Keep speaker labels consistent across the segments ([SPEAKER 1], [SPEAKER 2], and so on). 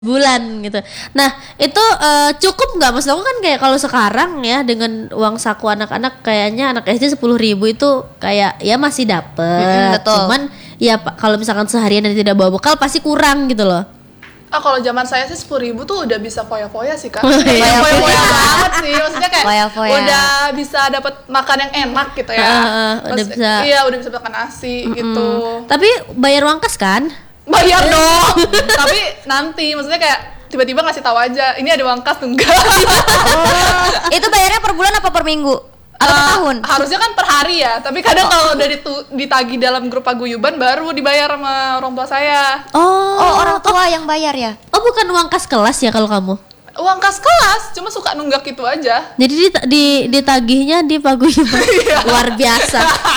[SPEAKER 1] bulan gitu. Nah itu cukup nggak? Maksud aku kan kayak kalau sekarang ya dengan uang saku anak-anak kayaknya anak SD 10.000 itu kayak ya masih dapet.
[SPEAKER 2] Betul.
[SPEAKER 1] Cuman ya kalau misalkan seharian dan tidak bawa bekal pasti kurang gitu loh.
[SPEAKER 3] Kalau zaman saya sih 10.000 tuh udah bisa foya-foya sih Kak.
[SPEAKER 2] Foya-foya.
[SPEAKER 3] Foya banget sih. Maksudnya kayak
[SPEAKER 2] Foya-foya.
[SPEAKER 3] udah bisa dapat makan yang enak gitu ya.
[SPEAKER 1] Udah bisa.
[SPEAKER 3] Iya, udah bisa makan nasi gitu.
[SPEAKER 1] Tapi bayar uang kas kan?
[SPEAKER 3] Bayar dong. Tapi nanti maksudnya kayak tiba-tiba ngasih tahu aja, ini ada uang kas tuh enggak.
[SPEAKER 2] Itu bayarnya per bulan apa per minggu? Atau per tahun?
[SPEAKER 3] Harusnya kan per hari ya, tapi kadang kalau udah ditagih dalam grup paguyuban baru dibayar sama orang tua saya.
[SPEAKER 2] Oh, orang tua yang bayar ya?
[SPEAKER 1] Oh bukan uang kas kelas ya kalau kamu?
[SPEAKER 3] Uang kas kelas, cuma suka nunggak itu aja.
[SPEAKER 1] Jadi ditagihnya di paguyuban. Luar biasa.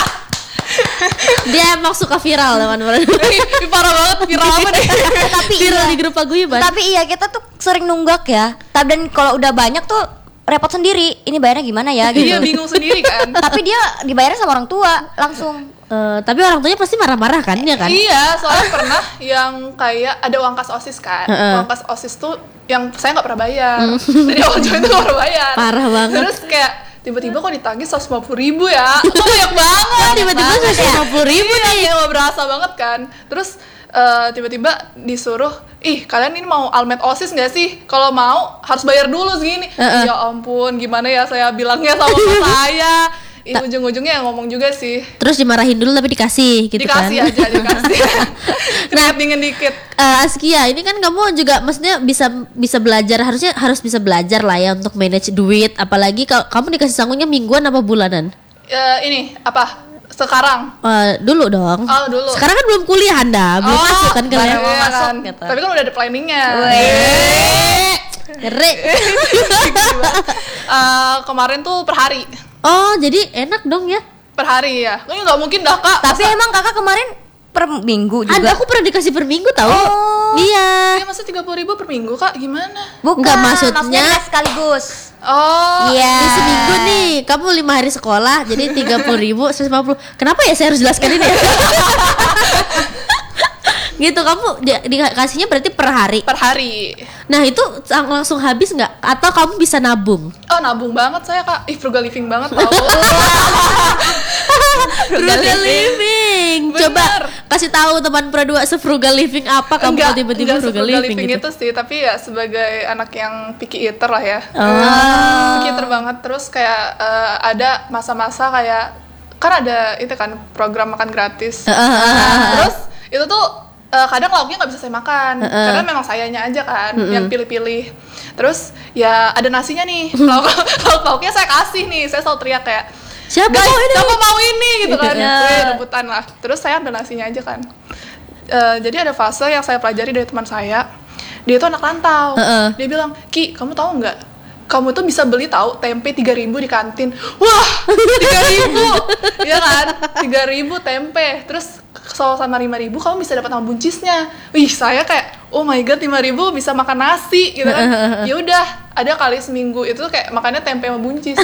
[SPEAKER 1] Dia emang suka viral teman-teman.
[SPEAKER 3] Parah banget, viral apa deh.
[SPEAKER 2] Tapi
[SPEAKER 1] Viral
[SPEAKER 2] iya.
[SPEAKER 1] di grup paguyuban.
[SPEAKER 2] Tapi iya kita tuh sering nunggak ya. Dan kalau udah banyak tuh repot sendiri. Ini bayarnya gimana ya gitu.
[SPEAKER 3] Iya, bingung sendiri kan.
[SPEAKER 2] Tapi dia dibayarnya sama orang tua langsung.
[SPEAKER 1] Tapi orang tuanya pasti marah-marah kan ya kan?
[SPEAKER 3] Iya, soalnya pernah yang kayak ada uang kas OSIS kan. Uang kas OSIS tuh yang saya nggak pernah bayar. Dari awal join tuh nggak pernah bayar.
[SPEAKER 1] Parah banget.
[SPEAKER 3] Terus kayak tiba-tiba kok ditagih 150.000 ya, kok banyak banget.
[SPEAKER 1] Tiba-tiba 150.000
[SPEAKER 3] Iya,
[SPEAKER 1] nih.
[SPEAKER 3] kayak berasa banget kan. Terus tiba-tiba disuruh, kalian ini mau almet OSIS nggak sih? Kalau mau harus bayar dulu segini. Ya ampun, gimana ya saya bilangnya sama bapak saya. Ujung-ujungnya yang ngomong juga sih.
[SPEAKER 1] Terus dimarahin dulu tapi dikasih gitu
[SPEAKER 3] Dikasih
[SPEAKER 1] kan?
[SPEAKER 3] aja, dikasih. Keringat dingin dikit.
[SPEAKER 1] Askia, ini kan kamu juga maksudnya bisa belajar, harus bisa belajar lah ya untuk manage duit, apalagi kalau kamu dikasih sanggungnya mingguan apa bulanan?
[SPEAKER 3] Ini apa? Sekarang?
[SPEAKER 1] Dulu dong.
[SPEAKER 3] Oh, dulu.
[SPEAKER 1] Sekarang kan belum kuliah Anda, belum masuk kan kalian?
[SPEAKER 2] baru mau masuk
[SPEAKER 3] kan.
[SPEAKER 2] gitu.
[SPEAKER 3] Tapi kan udah ada planningnya.
[SPEAKER 1] Ngeri.
[SPEAKER 3] Kemarin tuh per hari.
[SPEAKER 1] Oh, jadi enak dong ya?
[SPEAKER 3] Per hari ya. Ini nggak mungkin dah Kak.
[SPEAKER 2] Tapi emang kakak kemarin per minggu juga?
[SPEAKER 1] Aku pernah dikasih per minggu tahu.
[SPEAKER 2] Oh.
[SPEAKER 1] Iya.
[SPEAKER 3] Masa 30.000 per minggu Kak? Gimana?
[SPEAKER 2] Bukan,
[SPEAKER 1] Nggak, maksudnya
[SPEAKER 2] nggak sekaligus.
[SPEAKER 3] Oh,
[SPEAKER 2] Iya.
[SPEAKER 1] Di seminggu nih, kamu 5 hari sekolah, jadi 30.000, 150. Kenapa ya saya harus jelaskan ini ya? Gitu, kamu dikasihnya berarti per hari.
[SPEAKER 3] per hari.
[SPEAKER 1] Nah itu langsung habis nggak? Atau kamu bisa nabung?
[SPEAKER 3] Oh, nabung banget saya Kak. Frugal living banget tau.
[SPEAKER 1] Frugal living.
[SPEAKER 3] Bener.
[SPEAKER 1] Coba kasih tahu teman Pro2 se-frugal living apa kamu
[SPEAKER 3] Enggak,
[SPEAKER 1] kok tiba-tiba
[SPEAKER 3] enggak
[SPEAKER 1] frugal
[SPEAKER 3] se-frugal
[SPEAKER 1] living gitu.
[SPEAKER 3] itu sih, tapi ya sebagai anak yang picky eater lah ya. Picky eater banget. Terus kayak ada masa-masa kayak kan ada itu kan program makan gratis. Terus itu tuh kadang lauknya nggak bisa saya makan karena memang sayanya aja kan yang pilih-pilih. Terus ya ada nasinya nih, lauknya saya kasih nih, saya selalu teriak kayak
[SPEAKER 1] Siapa
[SPEAKER 3] guys,
[SPEAKER 1] mau ini?
[SPEAKER 3] siapa mau ini gitu kan.
[SPEAKER 1] Iya.
[SPEAKER 3] Rebutan lah. Terus saya ambil nasinya aja kan. Jadi ada fase yang saya pelajari dari teman saya. Dia tuh anak rantau. Dia bilang, "Ki, kamu tahu nggak? Kamu tuh bisa beli tahu tempe 3.000 di kantin." Wah, 3.000. Iya kan? 3.000 tempe. Terus sama 5.000 kamu bisa dapat sama buncisnya. Wih, saya kayak, "Oh my god, 5.000 bisa makan nasi." gitu kan. Ya udah, ada kali seminggu itu kayak makannya tempe sama buncis.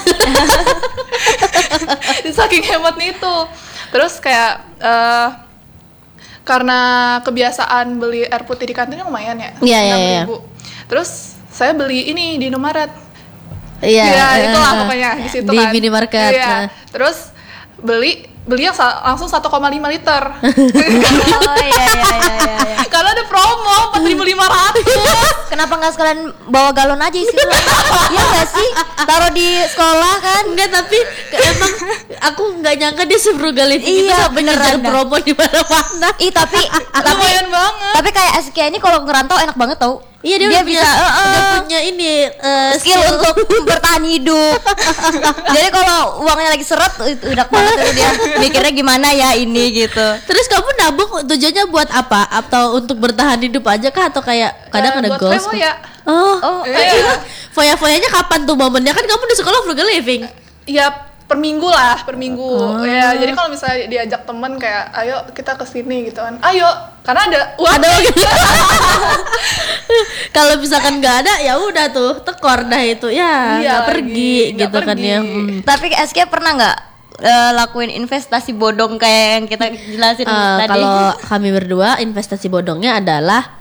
[SPEAKER 3] Saking hematnya itu. Terus kayak karena kebiasaan beli air putih di kantin lumayan ya,
[SPEAKER 1] Iya.
[SPEAKER 3] 6.000. Terus saya beli ini di Indomaret.
[SPEAKER 1] Iya.
[SPEAKER 3] Ya, itulah pokoknya di situ
[SPEAKER 1] di
[SPEAKER 3] kan.
[SPEAKER 1] minimarket.
[SPEAKER 3] Iya. Terus beli yang langsung 1,5 liter.
[SPEAKER 2] Oh iya.
[SPEAKER 3] Karena ada promo 4.500.
[SPEAKER 2] Kenapa nggak sekalian bawa galon aja isi lu? Iya nggak sih? Taruh di sekolah kan?
[SPEAKER 1] Enggak, tapi emang aku nggak nyangka dia se-frugal living itu
[SPEAKER 2] Iya,
[SPEAKER 1] sampai ngejar
[SPEAKER 2] beneran dah.
[SPEAKER 1] promo di mana-mana.
[SPEAKER 2] Tapi
[SPEAKER 3] Lumayan banget.
[SPEAKER 2] Tapi kayak Askia ini kalau ngerantau enak banget tau.
[SPEAKER 1] Iya, dia udah
[SPEAKER 2] bisa
[SPEAKER 1] udah punya ini
[SPEAKER 2] skill untuk bertahan hidup. Jadi kalau uangnya lagi seret udah banget itu dia mikirnya gimana ya ini gitu.
[SPEAKER 1] Terus kamu nabung tujuannya buat apa? Atau untuk bertahan hidup aja kah? Atau kayak kadang ada
[SPEAKER 3] Buat
[SPEAKER 1] goals?
[SPEAKER 3] Femo ya.
[SPEAKER 1] Oh,
[SPEAKER 3] Iya.
[SPEAKER 1] foya-foyanya kapan tuh momennya? Kan kamu di sekolah frugal living.
[SPEAKER 3] Ya per minggu lah, per minggu. Ya, jadi kalau misalnya diajak temen kayak, ayo kita ke sini gitu kan. Ayo, karena ada uang.
[SPEAKER 1] Kalau misalkan nggak ada, ya udah tuh tekor dah itu ya,
[SPEAKER 3] Iya,
[SPEAKER 1] nggak pergi
[SPEAKER 3] nggak
[SPEAKER 1] gitu kan
[SPEAKER 3] pergi.
[SPEAKER 1] ya.
[SPEAKER 2] Tapi Askia pernah nggak lakuin investasi bodong kayak yang kita jelasin tadi?
[SPEAKER 1] Kalau kami berdua investasi bodongnya adalah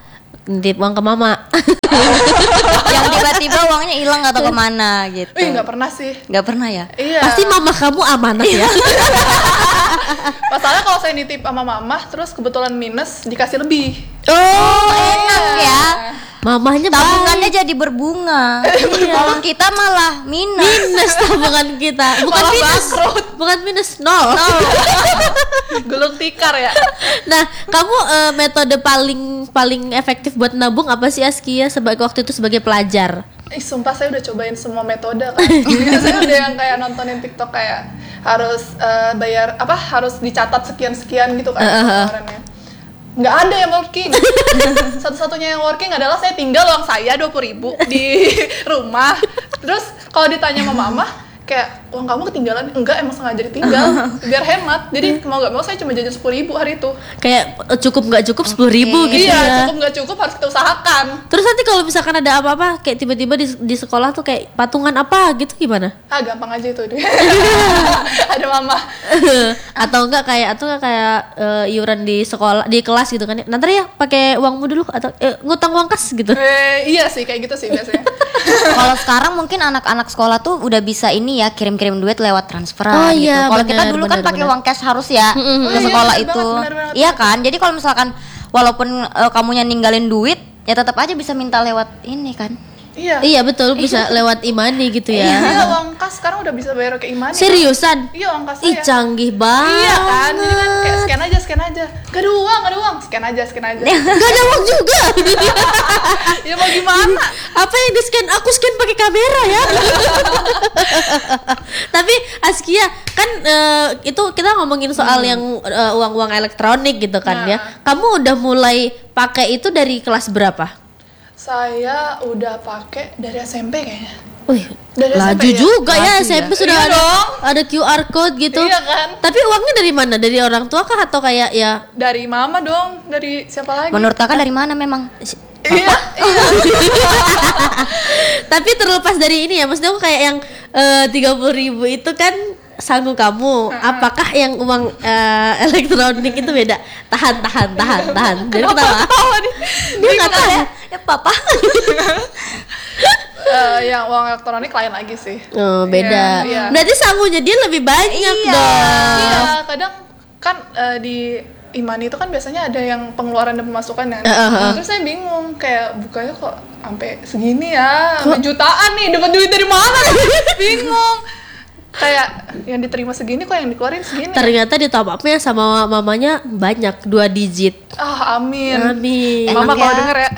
[SPEAKER 1] nitip uang ke mama.
[SPEAKER 2] Yang tiba-tiba uangnya hilang atau kemana gitu.
[SPEAKER 3] Nggak pernah sih.
[SPEAKER 2] Nggak pernah ya?
[SPEAKER 3] Iya.
[SPEAKER 1] Pasti mama kamu amanah ya.
[SPEAKER 3] Masalahnya kalau saya nitip sama mama, terus kebetulan minus dikasih lebih.
[SPEAKER 2] Oh, enak ya.
[SPEAKER 1] Mamahnya
[SPEAKER 2] Tabungannya jadi berbunga. Kalau kita malah
[SPEAKER 1] minus tabungan kita. Bukan
[SPEAKER 3] Malah
[SPEAKER 1] minus.
[SPEAKER 3] bangkrut.
[SPEAKER 1] Bukan minus, nol.
[SPEAKER 3] Gulung tikar ya.
[SPEAKER 1] Nah, kamu metode paling efektif buat nabung apa sih Askia sebagai waktu itu sebagai pelajar?
[SPEAKER 3] Sumpah saya udah cobain semua metode kan. Saya udah yang kayak nontonin TikTok kayak harus bayar apa harus dicatat sekian gitu kan pengeluarannya. Nggak ada yang working. Satu-satunya yang working adalah saya tinggal uang saya 20.000 di rumah. Terus kalau ditanya sama mama kayak uang kamu ketinggalan, enggak emang sengaja ditinggal biar hemat. Jadi mau nggak mau saya cuma jajan 10.000 hari itu.
[SPEAKER 1] Kayak cukup nggak cukup 10.000 gitu
[SPEAKER 3] Iya,
[SPEAKER 1] ya.
[SPEAKER 3] cukup nggak cukup harus kita usahakan.
[SPEAKER 1] Terus nanti kalau misalkan ada apa-apa kayak tiba-tiba di sekolah tuh kayak patungan apa gitu gimana?
[SPEAKER 3] Gampang aja itu dia. Ada mama.
[SPEAKER 1] atau enggak kayak iuran di sekolah di kelas gitu kan. Nanti ya pakai uangmu dulu atau ngutang uang kas gitu.
[SPEAKER 3] Iya sih kayak gitu sih biasanya.
[SPEAKER 2] Kalau sekarang mungkin anak-anak sekolah tuh udah bisa ini ya kirim-kirim duit lewat transferan
[SPEAKER 1] Oh,
[SPEAKER 2] gitu.
[SPEAKER 1] iya,
[SPEAKER 2] Kalau kita
[SPEAKER 1] bener,
[SPEAKER 2] dulu kan
[SPEAKER 1] bener,
[SPEAKER 2] pakai
[SPEAKER 1] bener.
[SPEAKER 2] uang cash harus ya ke
[SPEAKER 3] Iya,
[SPEAKER 2] sekolah
[SPEAKER 3] bener
[SPEAKER 2] itu.
[SPEAKER 3] banget, bener banget.
[SPEAKER 2] Iya kan? Jadi kalau misalkan walaupun kamunya ninggalin duit, ya tetap aja bisa minta lewat ini kan.
[SPEAKER 3] Iya.
[SPEAKER 1] Iya betul bisa lewat e-money gitu ya.
[SPEAKER 3] Iya, uang kas sekarang udah bisa bayar ke Imani.
[SPEAKER 1] Seriusan?
[SPEAKER 3] Iya, uang kas
[SPEAKER 1] Ih
[SPEAKER 3] saya.
[SPEAKER 1] canggih banget.
[SPEAKER 3] Iya kan, jadi kan kayak scan aja. Gak ada uang, scan aja.
[SPEAKER 1] Gak ada uang juga.
[SPEAKER 3] Ya mau gimana?
[SPEAKER 1] Apa yang di scan? Aku scan pakai kamera ya. Tapi Askia kan itu kita ngomongin soal yang uang-uang elektronik gitu kan ya. Kamu udah mulai pakai itu dari kelas berapa?
[SPEAKER 3] Saya udah pakai dari SMP kayaknya.
[SPEAKER 1] Wih,
[SPEAKER 3] Dari
[SPEAKER 1] laju
[SPEAKER 3] SMP ya?
[SPEAKER 1] juga ya
[SPEAKER 2] Laju
[SPEAKER 1] SMP
[SPEAKER 2] ya.
[SPEAKER 1] sudah
[SPEAKER 3] Iya
[SPEAKER 1] ada
[SPEAKER 3] dong.
[SPEAKER 1] ada QR code gitu.
[SPEAKER 3] Iya kan?
[SPEAKER 1] Tapi uangnya dari mana? Dari orang tua kah atau kayak ya
[SPEAKER 3] Dari mama dong, dari siapa lagi?
[SPEAKER 2] Menurut kakak dari mana memang?
[SPEAKER 3] Iya.
[SPEAKER 1] Tapi terlepas dari ini ya, maksudnya aku kayak yang 30.000 itu kan sanggup kamu. Apakah yang uang elektronik itu beda? Tahan. Jadi ketawa. Dia nggak tahu.
[SPEAKER 2] Ya papa.
[SPEAKER 3] Yang uang elektronik lain lagi sih.
[SPEAKER 1] Oh, beda.
[SPEAKER 3] Iya.
[SPEAKER 1] Berarti sangunya dia lebih banyak dong.
[SPEAKER 3] Iya, kadang kan di Imani itu kan biasanya ada yang pengeluaran dan pemasukan ya. Terus saya bingung kayak bukanya kok sampai segini ya, sampai jutaan nih, dapat duit dari mana? Bingung. Kayak yang diterima segini kok yang dikeluarin segini.
[SPEAKER 1] Ternyata di top up-nya sama mamanya banyak 2 digit.
[SPEAKER 3] Amin.
[SPEAKER 1] Amin.
[SPEAKER 3] Mama
[SPEAKER 2] Enak
[SPEAKER 3] kalau
[SPEAKER 2] ya.
[SPEAKER 3] denger ya.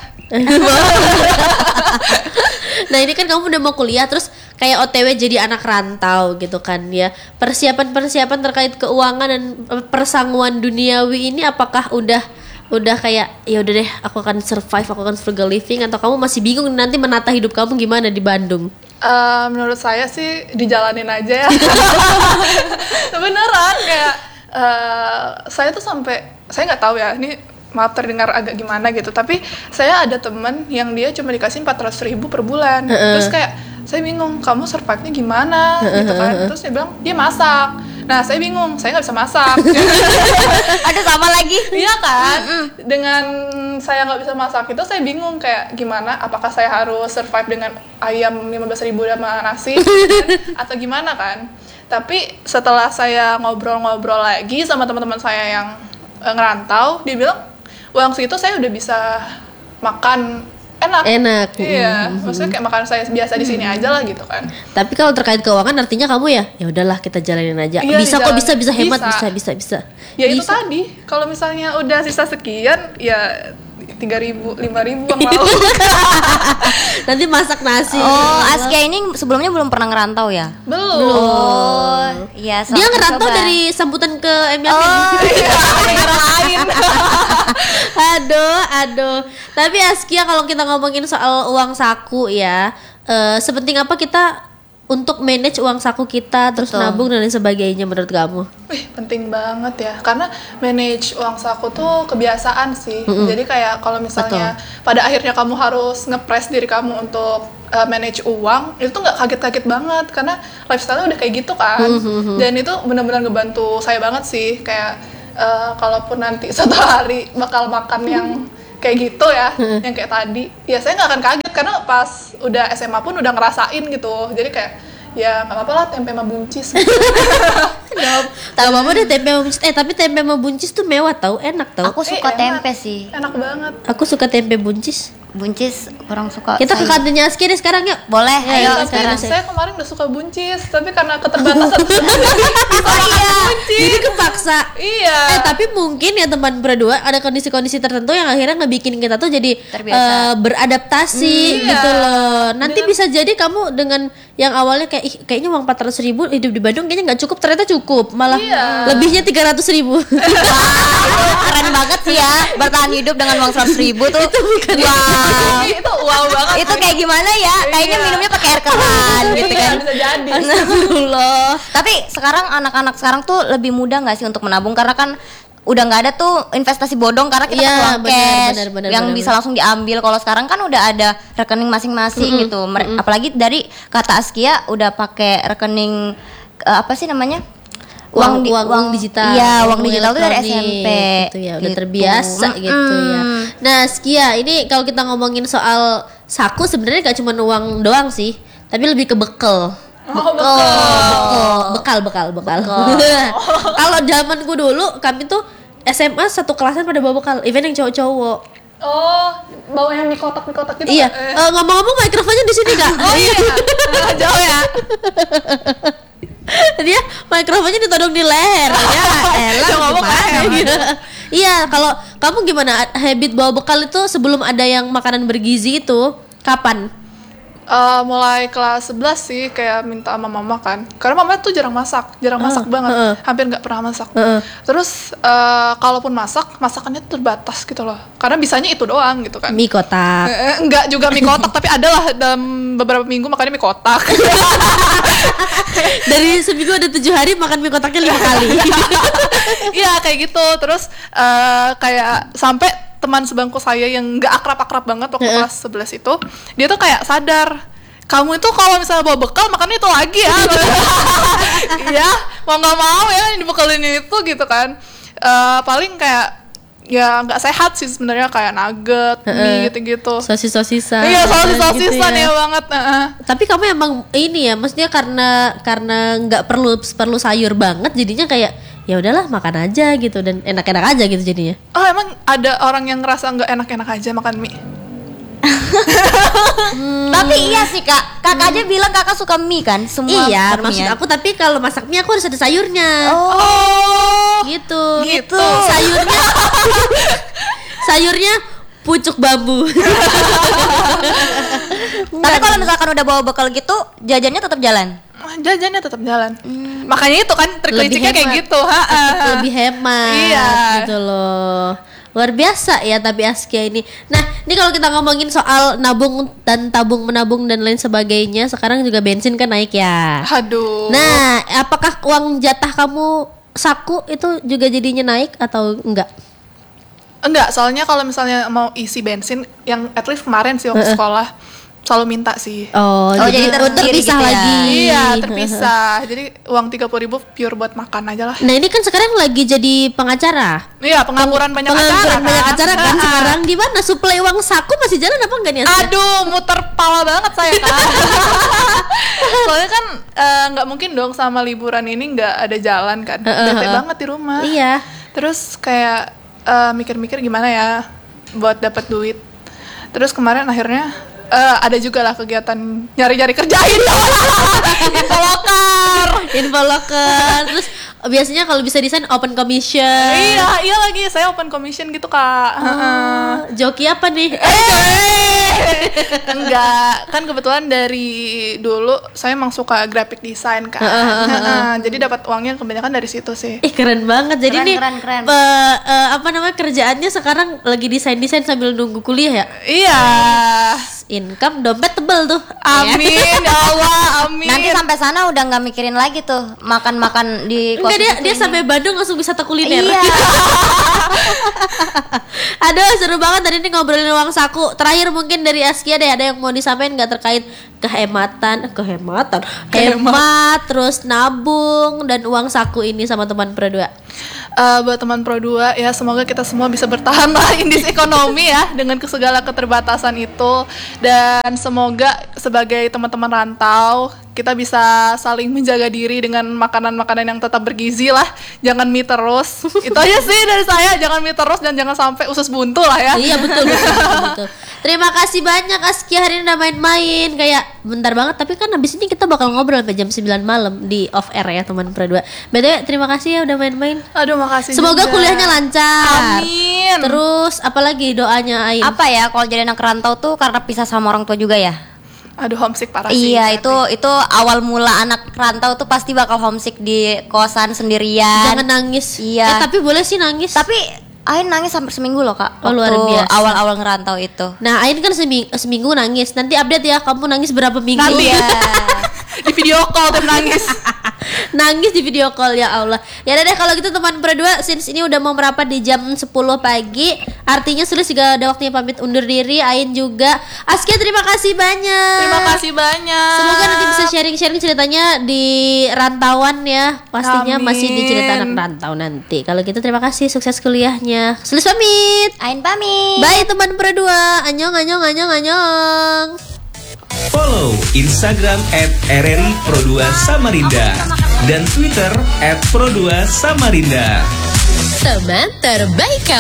[SPEAKER 1] Nah ini kan kamu udah mau kuliah terus kayak OTW jadi anak rantau gitu kan ya. Persiapan terkait keuangan dan persanguan duniawi ini apakah udah kayak ya udah deh aku akan survive, aku akan frugal living, atau kamu masih bingung nanti menata hidup kamu gimana di Bandung?
[SPEAKER 3] Menurut saya sih dijalanin aja ya. Beneran kayak saya tuh sampai saya nggak tahu ya ini maaf terdengar agak gimana gitu, tapi saya ada temen yang dia cuma dikasih 400.000 per bulan. Terus kayak saya bingung kamu survive-nya gimana gitu kan. Terus dia bilang dia masak. Nah saya bingung, saya nggak bisa masak.
[SPEAKER 2] Ada sama lagi.
[SPEAKER 3] Iya kan? Dengan saya nggak bisa masak itu saya bingung kayak gimana, apakah saya harus survive dengan ayam 15.000 sama nasi atau gimana kan. Tapi setelah saya ngobrol-ngobrol lagi sama teman-teman saya yang ngerantau, dia bilang uang segitu saya udah bisa makan enak. Iya, maksudnya kayak makan saya biasa di sini aja lah gitu kan.
[SPEAKER 1] Tapi kalau terkait keuangan artinya kamu ya udahlah kita jalanin aja.
[SPEAKER 3] Iya,
[SPEAKER 1] Bisa kok, bisa hemat,
[SPEAKER 3] bisa.
[SPEAKER 1] bisa.
[SPEAKER 3] Ya itu
[SPEAKER 1] Bisa.
[SPEAKER 3] tadi, kalau misalnya udah sisa sekian, ya 3.000, 5.000 yang mau.
[SPEAKER 1] Nanti masak nasi.
[SPEAKER 2] Oh, Askia ini sebelumnya belum pernah ngerantau ya?
[SPEAKER 3] Belum.
[SPEAKER 2] Oh, iya.
[SPEAKER 1] Dia ngerantau dari sambutan ke M Yamin.
[SPEAKER 2] Oh,
[SPEAKER 3] Iya, negara lain.
[SPEAKER 1] Aduh. Tapi Askia kalau kita ngomongin soal uang saku ya, sepenting apa kita untuk manage uang saku kita, terus
[SPEAKER 2] Betul.
[SPEAKER 1] nabung dan lain sebagainya menurut kamu?
[SPEAKER 3] Wih, penting banget ya. Karena manage uang saku tuh kebiasaan sih. Jadi kayak kalau misalnya pada akhirnya kamu harus ngepres diri kamu untuk manage uang, itu tuh nggak kaget-kaget banget karena lifestyle udah kayak gitu kan. Dan itu benar-benar ngebantu saya banget sih. Kayak kalaupun nanti suatu hari bakal makan yang kayak gitu ya, yang kayak tadi, ya saya nggak akan kaget karena pas udah SMA pun udah ngerasain gitu. Jadi kayak ya nggak apa-apa lah tempe sama buncis.
[SPEAKER 1] Tahu apa deh tempe sama buncis. Tapi tempe sama buncis tuh mewah tau, enak tau.
[SPEAKER 2] Aku suka
[SPEAKER 3] enak.
[SPEAKER 2] tempe sih.
[SPEAKER 3] Enak banget.
[SPEAKER 1] Aku suka tempe buncis.
[SPEAKER 2] Buncis kurang suka.
[SPEAKER 1] Kita ke kantinnya Aski deh sekarang yuk.
[SPEAKER 2] Boleh,
[SPEAKER 1] Ya,
[SPEAKER 2] ayo
[SPEAKER 1] yuk,
[SPEAKER 3] Tapi
[SPEAKER 2] sekarang.
[SPEAKER 3] saya kemarin udah suka buncis, tapi karena keterbatasan
[SPEAKER 2] Oh iya.
[SPEAKER 1] Jadi kepaksa.
[SPEAKER 3] iya.
[SPEAKER 1] Tapi mungkin ya teman berdua ada kondisi-kondisi tertentu yang akhirnya ngebikin kita tuh jadi
[SPEAKER 2] Terbiasa.
[SPEAKER 1] beradaptasi gitu loh. Nanti bisa jadi kamu dengan yang awalnya kayak "Ih, kayaknya uang 400.000 hidup di Bandung kayaknya nggak cukup, ternyata cukup, malah lebihnya 300.000.
[SPEAKER 2] Itu keren banget sih ya, bertahan hidup dengan uang 100.000 tuh. Itu bukan
[SPEAKER 3] Itu wow banget.
[SPEAKER 2] Itu kayak gimana ya? Kayaknya
[SPEAKER 3] Iya.
[SPEAKER 2] minumnya pakai air keran gitu
[SPEAKER 3] Iya,
[SPEAKER 2] kan.
[SPEAKER 3] bisa jadi.
[SPEAKER 2] Astagfirullah. Tapi sekarang anak-anak sekarang tuh lebih mudah nggak sih untuk menabung karena kan udah nggak ada tuh investasi bodong karena kita
[SPEAKER 1] Iya,
[SPEAKER 2] kasih uang cash
[SPEAKER 1] benar,
[SPEAKER 2] yang
[SPEAKER 1] benar.
[SPEAKER 2] bisa langsung diambil. Kalau sekarang kan udah ada rekening masing-masing gitu. Apalagi dari kata Askia udah pakai rekening apa sih namanya?
[SPEAKER 1] Uang digital.
[SPEAKER 2] Iya, uang digital tuh dari
[SPEAKER 1] elektronik,
[SPEAKER 2] SMP.
[SPEAKER 1] gitu ya, udah terbiasa gitu ya. Nah, Skia, ini kalau kita ngomongin soal saku sebenarnya gak cuma uang doang sih, tapi lebih ke bekal. Bekal. Kalau zamanku dulu kami tuh SMA satu kelasan pada bawa bekal, even yang cowok-cowok.
[SPEAKER 3] Oh, bawa yang mie kotak gitu.
[SPEAKER 1] Iya,
[SPEAKER 3] nggak?
[SPEAKER 1] ngomong-ngomong mikrofonnya di sini Kak.
[SPEAKER 3] Oh iya. Jauh ya.
[SPEAKER 1] Dia mikrofonnya ditodong di leher. Ya, elah
[SPEAKER 3] Yang ngomong
[SPEAKER 1] gimana
[SPEAKER 3] leher.
[SPEAKER 1] gitu. Iya, kalau kamu gimana habit bawa bekal itu sebelum ada yang makanan bergizi itu kapan?
[SPEAKER 3] Mulai kelas 11 sih kayak minta sama mama kan, karena mama tuh jarang masak banget, hampir nggak pernah masak. Terus kalaupun masakannya terbatas gitu loh, karena bisanya itu doang gitu kan.
[SPEAKER 1] Mie kotak.
[SPEAKER 3] Enggak juga mie kotak, tapi adalah dalam beberapa minggu makannya mie kotak.
[SPEAKER 1] Dari seminggu ada 7 hari makan mie kotaknya 5 kali.
[SPEAKER 3] Iya kayak gitu. Terus kayak sampai teman sebangku saya yang nggak akrab-akrab banget waktu kelas 11 itu, dia tuh kayak sadar, kamu itu kalau misalnya bawa bekal makannya itu lagi ya. Iya, mau nggak mau ya dibekalin itu gitu kan. Paling kayak ya nggak sehat sih sebenarnya, kayak nugget, mie gitu-gitu.
[SPEAKER 1] Sosis-sosisan.
[SPEAKER 3] Iya, sosis-sosisan
[SPEAKER 1] gitu
[SPEAKER 3] ya banget.
[SPEAKER 1] Tapi kamu emang ini ya, maksudnya karena nggak perlu sayur banget, jadinya kayak ya udahlah makan aja gitu dan enak-enak aja gitu jadinya.
[SPEAKER 3] Oh, emang ada orang yang ngerasa nggak enak-enak aja makan mie?
[SPEAKER 2] Tapi iya sih Kak, kakak aja bilang kakak suka mie kan, semua
[SPEAKER 1] Iya,
[SPEAKER 2] permian.
[SPEAKER 1] maksud aku tapi kalau masak mie aku harus ada sayurnya.
[SPEAKER 3] Oh,
[SPEAKER 1] Gitu.
[SPEAKER 3] gitu.
[SPEAKER 1] Sayurnya pucuk bambu.
[SPEAKER 2] Tapi kalau misalkan udah bawa bekal gitu, jajannya tetap jalan.
[SPEAKER 3] Jajannya tetap jalan. Makanya itu kan trik
[SPEAKER 1] Lebih
[SPEAKER 3] liciknya kayak
[SPEAKER 1] hemat.
[SPEAKER 3] gitu.
[SPEAKER 1] Lebih hemat
[SPEAKER 3] Iya.
[SPEAKER 1] gitu loh. Luar biasa ya tapi Askia ini. Nah, ini kalau kita ngomongin soal nabung dan menabung dan lain sebagainya, sekarang juga bensin kan naik ya.
[SPEAKER 3] Aduh.
[SPEAKER 1] Nah, apakah uang jatah kamu saku itu juga jadinya naik atau enggak?
[SPEAKER 3] Enggak, soalnya kalau misalnya mau isi bensin yang at least kemarin sih waktu sekolah selalu minta sih.
[SPEAKER 1] Oh,
[SPEAKER 2] jadi tersendiri
[SPEAKER 1] terpisah
[SPEAKER 2] gitu ya?
[SPEAKER 1] lagi.
[SPEAKER 3] Iya, terpisah. Jadi uang 30.000 pure buat makan aja lah.
[SPEAKER 1] Nah, ini kan sekarang lagi jadi pengacara.
[SPEAKER 3] Iya, pengangguran banyak acara.
[SPEAKER 1] Pengangguran banyak
[SPEAKER 3] kan?
[SPEAKER 1] acara kan sekarang. Gimana suplai uang saku masih jalan apa enggak nih? Askia?
[SPEAKER 3] Aduh, muter pala banget saya kan. Soalnya kan nggak mungkin dong sama liburan ini nggak ada jalan kan. Bete banget di rumah.
[SPEAKER 1] Iya.
[SPEAKER 3] Terus kayak mikir-mikir gimana ya buat dapat duit. Terus kemarin akhirnya ada juga lah kegiatan nyari-nyari kerjain.
[SPEAKER 1] Info locker. Terus biasanya kalau bisa desain open commission.
[SPEAKER 3] Iya lagi saya open commission gitu Kak.
[SPEAKER 1] Joki apa nih?
[SPEAKER 3] Enggak, kan kebetulan dari dulu saya emang suka graphic design kan. Jadi dapat uangnya kebanyakan dari situ sih.
[SPEAKER 1] Keren banget. Jadi
[SPEAKER 2] Keren,
[SPEAKER 1] nih
[SPEAKER 2] keren.
[SPEAKER 1] apa namanya kerjaannya sekarang lagi desain sambil nunggu kuliah ya.
[SPEAKER 3] Iya.
[SPEAKER 1] Income dompet tebel tuh.
[SPEAKER 3] Amin ya Allah, amin.
[SPEAKER 2] Nanti sampai sana udah nggak mikirin lagi tuh makan-makan di kos.
[SPEAKER 1] Enggak, dia sampai Bandung langsung wisata kuliner.
[SPEAKER 2] Iya.
[SPEAKER 1] Aduh seru banget tadi ini ngobrolin uang saku. Terakhir mungkin dari Askia deh, ada yang mau disampaikan nggak terkait hemat, terus nabung dan uang saku ini sama teman berdua?
[SPEAKER 3] Buat teman Pro 2 ya, semoga kita semua bisa bertahan lah indis ekonomi ya dengan segala keterbatasan itu, dan semoga sebagai teman-teman rantau kita bisa saling menjaga diri dengan makanan-makanan yang tetap bergizi lah, jangan mie terus. Itu aja sih dari saya, jangan mie terus dan jangan sampai usus buntu lah ya.
[SPEAKER 1] Iya betul. Terima kasih banyak Askia hari ini udah main-main. Kayak bentar banget, tapi kan habis ini kita bakal ngobrol sampai jam 9 malam di off air ya teman Pro 2. BTW terima kasih ya udah main-main.
[SPEAKER 3] Aduh makasih.
[SPEAKER 1] Semoga
[SPEAKER 3] juga.
[SPEAKER 1] kuliahnya lancar.
[SPEAKER 3] Amin.
[SPEAKER 1] Terus apalagi doanya Ain?
[SPEAKER 2] Apa ya kalau jadi anak rantau tuh karena pisah sama orang tua juga ya?
[SPEAKER 3] Aduh homesick parah sih.
[SPEAKER 2] Iya, itu awal mula anak rantau tuh pasti bakal homesick di kosan sendirian.
[SPEAKER 1] Jangan nangis.
[SPEAKER 2] Iya.
[SPEAKER 1] Tapi boleh sih nangis.
[SPEAKER 2] Tapi Ain nangis hampir seminggu loh kak.
[SPEAKER 1] Oh, luar biasa.
[SPEAKER 2] Awal-awal ngerantau itu.
[SPEAKER 1] Nah, Ain kan seminggu nangis. Nanti update ya, kamu nangis berapa minggu?
[SPEAKER 3] Nanti
[SPEAKER 2] Iya.
[SPEAKER 3] Di video call dan nangis.
[SPEAKER 1] Nangis di video call, ya Allah. Ya udah deh kalau gitu teman Pro 2, since ini udah mau merapat di jam 10 pagi, artinya sudah juga ada waktunya pamit undur diri. Ain juga. Askia terima kasih banyak.
[SPEAKER 3] Terima kasih banyak.
[SPEAKER 1] Semoga nanti bisa sharing-sharing ceritanya di rantauan ya. Pastinya
[SPEAKER 3] Amin.
[SPEAKER 1] masih di cerita anak rantau nanti. Kalau gitu terima kasih, sukses kuliahnya. Sulis pamit.
[SPEAKER 2] Ain pamit.
[SPEAKER 1] Bye teman Pro 2. Annyeong.
[SPEAKER 4] Follow Instagram @RRI_Pro2 Samarinda dan Twitter @Pro2 Samarinda.
[SPEAKER 5] Teman terbaik kamu.